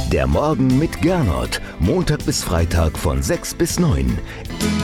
Der Morgen mit Gernot. Montag bis Freitag von 6 bis 9.